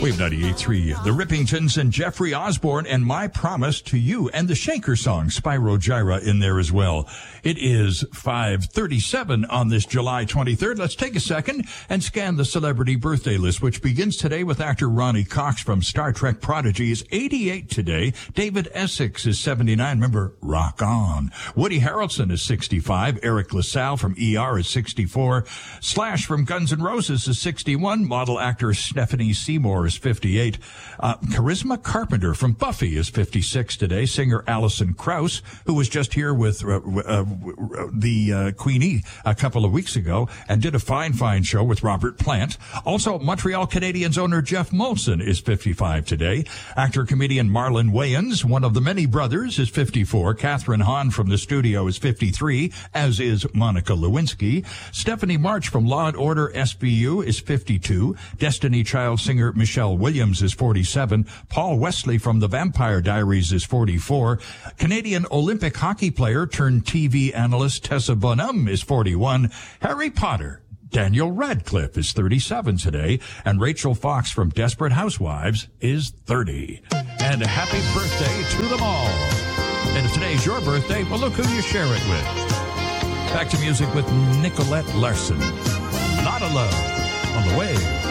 Wave 98.3, the Rippingtons and Jeffrey Osborne and My Promise to You, and the Shanker song, Spyro Gyra, in there as well. It is 5:37 on this July 23rd. Let's take a second and scan the celebrity birthday list, which begins today with actor Ronnie Cox from Star Trek Prodigy is 88 today. David Essex is 79. Remember, Rock On. Woody Harrelson is 65. Eric LaSalle from ER is 64. Slash from Guns N' Roses is 61. Model actor Stephanie Seymour is 58. Charisma Carpenter from Buffy is 56 today. Singer Alison Krauss, who was just here with the Queenie a couple of weeks ago and did a fine show with Robert Plant. Also, Montreal Canadiens owner Jeff Molson is 55 today. Actor-comedian Marlon Wayans, one of the many brothers, is 54. Catherine Hahn from The Studio is 53, as is Monica Lewinsky. Stephanie March from Law & Order SVU is 52. Destiny Child singer Michelle Williams is 47. Paul Wesley from The Vampire Diaries is 44. Canadian Olympic hockey player turned TV analyst Tessa Bonham is 41. Harry Potter, Daniel Radcliffe is 37 today, and Rachel Fox from Desperate Housewives is 30. And a happy birthday to them all. And if today's your birthday, well, look who you share it with. Back to music with Nicolette Larson. Not Alone on the Wave.